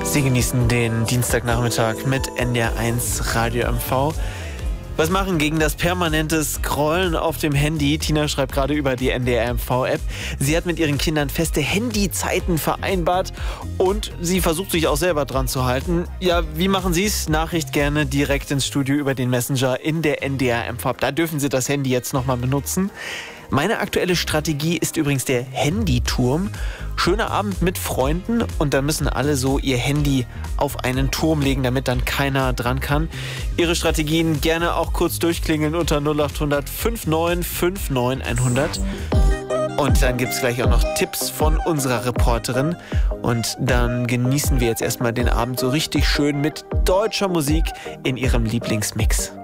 Sie genießen den Dienstagnachmittag mit NDR1 Radio MV. Was machen gegen das permanente Scrollen auf dem Handy? Tina schreibt gerade über die NDR MV-App. Sie hat mit ihren Kindern feste Handyzeiten vereinbart und sie versucht sich auch selber dran zu halten. Ja, wie machen Sie es? Nachricht gerne direkt ins Studio über den Messenger in der NDR MV-App. Da dürfen Sie das Handy jetzt nochmal benutzen. Meine aktuelle Strategie ist übrigens der Handyturm. Schöner Abend mit Freunden und dann müssen alle so ihr Handy auf einen Turm legen, damit dann keiner dran kann. Ihre Strategien gerne auch kurz durchklingeln unter 0800 59 59 100. Und dann gibt es gleich auch noch Tipps von unserer Reporterin. Und dann genießen wir jetzt erstmal den Abend so richtig schön mit deutscher Musik in ihrem Lieblingsmix.